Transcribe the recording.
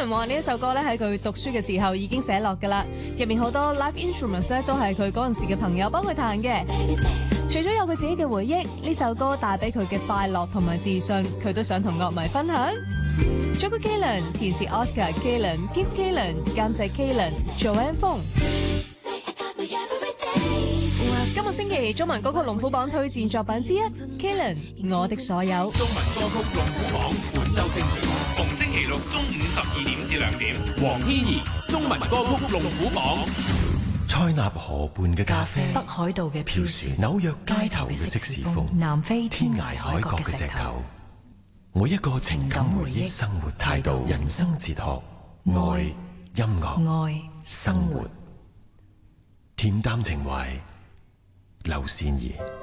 Kalen 話呢一首歌咧喺佢讀書嘅時候已經寫落㗎啦，入面好多 live instruments 咧都係佢嗰陣時嘅朋友幫佢彈嘅。除咗有佢自己嘅回憶，呢首歌帶俾佢嘅快樂同埋自信，佢都想同樂迷分享。作曲 Kalen， 填詞 Oscar Kalen、Keith Kalen， 監製 Kalen、Joanne Fong。今個星期中文歌曲龍虎榜推薦作品之一 Kalen 我的所有。 中文歌曲龍虎榜本周精選，逢星期六中午12點至2點。黃天怡中文歌曲龍虎榜。 塞納河畔嘅咖啡， 北海道嘅飄雪， 紐約街頭嘅色士風， 南非天涯海角嘅石頭，每一個情感回憶，生活態度，人生哲學，愛音樂， 愛生活，恬淡情懷，劉善儀。